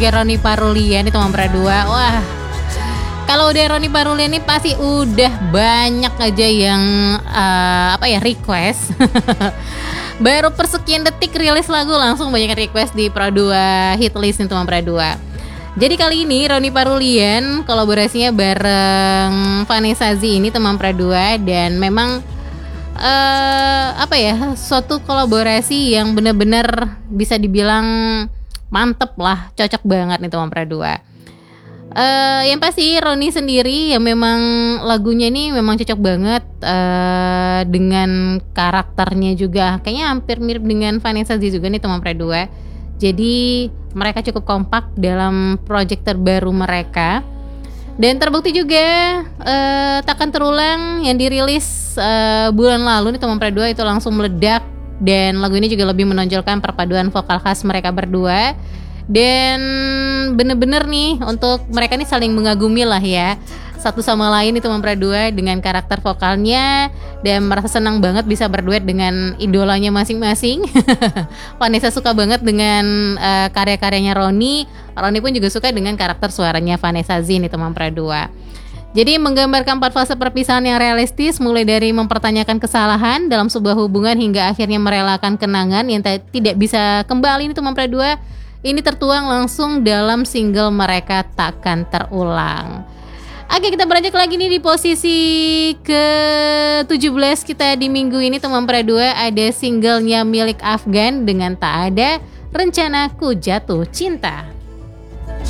Roni Parulian itu Mempra 2. Wah, kalau udah Roni Parulian ini pasti udah banyak aja yang request. Baru persekian detik rilis lagu langsung banyak request di Pro 2 hitlist itu Mempra 2. Jadi kali ini Roni Parulian kolaborasinya bareng Vanessa Z ini teman Pra 2 dan memang suatu kolaborasi yang benar-benar bisa dibilang mantep lah, cocok banget nih teman Pra 2. Yang pasti Roni sendiri yang memang lagunya ini memang cocok banget dengan karakternya juga, kayaknya hampir mirip dengan Vanessa Z juga nih teman Pra 2. Jadi mereka cukup kompak dalam project terbaru mereka. Dan terbukti juga Takkan Terulang yang dirilis bulan lalu nih teman Pra 2 itu langsung meledak. Dan lagu ini juga lebih menonjolkan perpaduan vokal khas mereka berdua. Dan bener-bener nih untuk mereka nih saling mengagumi lah ya, satu sama lain itu Mempra 2 dengan karakter vokalnya. Dan merasa senang banget bisa berduet dengan idolanya masing-masing. Vanessa suka banget dengan karya-karyanya Roni. Roni pun juga suka dengan karakter suaranya Vanessa Z itu Mempra 2. Jadi menggambarkan 4 fase perpisahan yang realistis, mulai dari mempertanyakan kesalahan dalam sebuah hubungan hingga akhirnya merelakan kenangan yang tidak bisa kembali itu Mempra 2. Ini tertuang langsung dalam single mereka Takkan Terulang. Oke, kita beranjak lagi nih di posisi ke-17 kita di minggu ini teman Pra 2. Ada singlenya milik Afgan dengan Tak Ada, Rencanaku Jatuh Cinta.